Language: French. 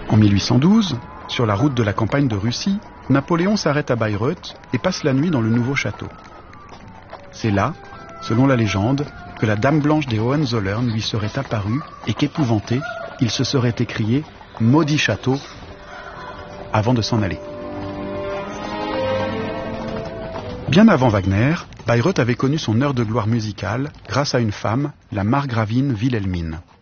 En 1812, sur la route de la campagne de Russie, Napoléon s'arrête à Bayreuth et passe la nuit dans le nouveau château. C'est là, selon la légende, que la Dame Blanche des Hohenzollern lui serait apparue et qu'épouvanté, il se serait écrié « Maudit château » avant de s'en aller. Bien avant Wagner, Bayreuth avait connu son heure de gloire musicale grâce à une femme, la margravine Wilhelmine.